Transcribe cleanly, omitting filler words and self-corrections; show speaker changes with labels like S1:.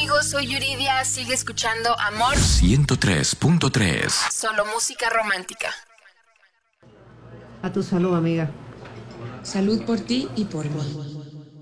S1: amigos, soy Yuridia. Sigue escuchando Amor
S2: 103.3.
S1: Solo música romántica.
S3: A tu salud, amiga.
S4: Salud por ti y por mí.